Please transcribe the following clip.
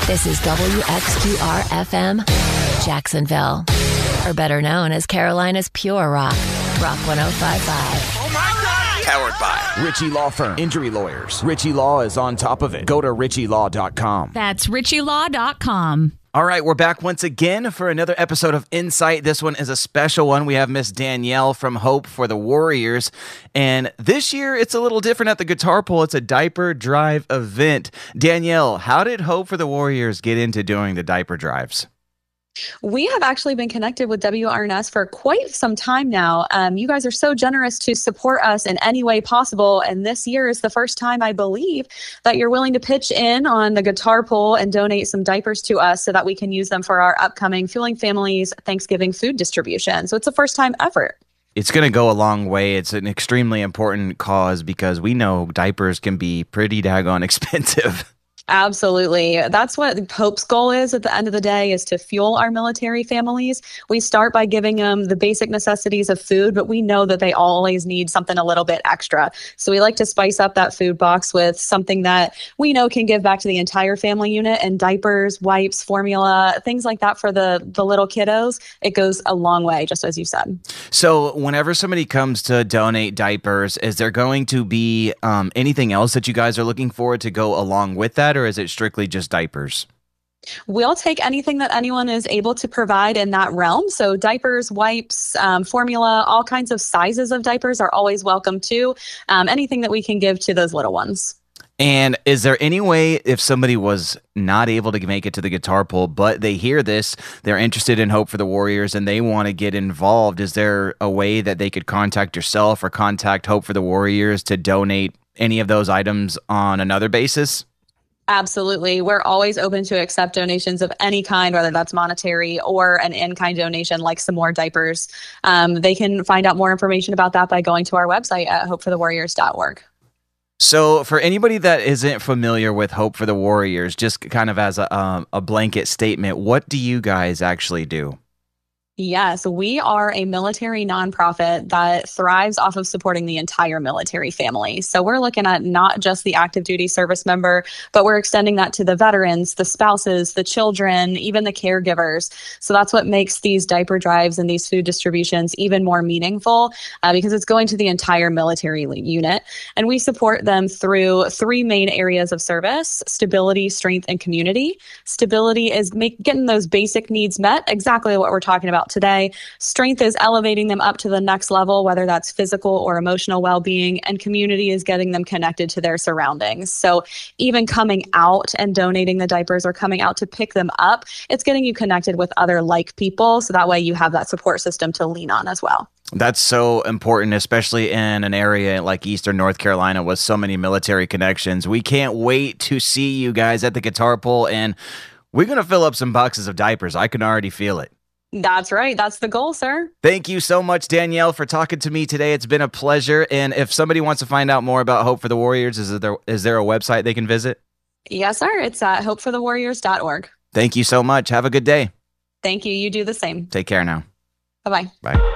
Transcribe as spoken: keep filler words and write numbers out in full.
This is W X Q R F M, Jacksonville, or better known as Carolina's Pure Rock, Rock one oh five point five. Oh my God! Powered by Ritchie Law Firm. Injury lawyers. Ritchie Law is on top of it. Go to ritchie law dot com. That's ritchie law dot com. All right, we're back once again for another episode of Insight. This one is a special one. We have Miss Danielle from Hope for the Warriors. And this year, it's a little different at the Guitar Pull. It's a diaper drive event. Danielle, how did Hope for the Warriors get into doing the diaper drives? We have actually been connected with W R N S for quite some time now. Um, you guys are so generous to support us in any way possible. And this year is the first time, I believe, that you're willing to pitch in on the Guitar Pull and donate some diapers to us so that we can use them for our upcoming Fueling Families Thanksgiving food distribution. So it's a first time effort. It's going to go a long way. It's an extremely important cause because we know diapers can be pretty daggone expensive. Absolutely. That's what Hope's goal is at the end of the day, is to fuel our military families. We start by giving them the basic necessities of food, but we know that they always need something a little bit extra. So we like to spice up that food box with something that we know can give back to the entire family unit, and diapers, wipes, formula, things like that for the, the little kiddos. It goes a long way, just as you said. So whenever somebody comes to donate diapers, is there going to be um, anything else that you guys are looking for to go along with that? Or is it strictly just diapers? We'll take anything that anyone is able to provide in that realm. So diapers, wipes, um, formula, all kinds of sizes of diapers are always welcome too. Um, anything that we can give to those little ones. And is there any way, if somebody was not able to make it to the Guitar Pull, but they hear this, they're interested in Hope for the Warriors, and they want to get involved, is there a way that they could contact yourself or contact Hope for the Warriors to donate any of those items on another basis? Absolutely. We're always open to accept donations of any kind, whether that's monetary or an in-kind donation like some more diapers. Um, they can find out more information about that by going to our website at hope for the warriors dot org. So for anybody that isn't familiar with Hope for the Warriors, just kind of as a, um, a blanket statement, what do you guys actually do? Yes, we are a military nonprofit that thrives off of supporting the entire military family. So we're looking at not just the active duty service member, but we're extending that to the veterans, the spouses, the children, even the caregivers. So that's what makes these diaper drives and these food distributions even more meaningful, uh, because it's going to the entire military unit. And we support them through three main areas of service: stability, strength, and community. Stability is make, getting those basic needs met, exactly what we're talking about today. Strength is elevating them up to the next level, whether that's physical or emotional well-being, and community is getting them connected to their surroundings. So even coming out and donating the diapers or coming out to pick them up, it's getting you connected with other like people. So that way you have that support system to lean on as well. That's so important, especially in an area like Eastern North Carolina with so many military connections. We can't wait to see you guys at the Guitar Pull, and we're going to fill up some boxes of diapers. I can already feel it. That's right. That's the goal, sir. Thank you so much, Danielle, for talking to me today. It's been a pleasure. And if somebody wants to find out more about Hope for the Warriors, is there is there a website they can visit? Yes, sir. It's at hope for the warriors dot org. Thank you so much. Have a good day. Thank you. You do the same. Take care now. Bye-bye. Bye.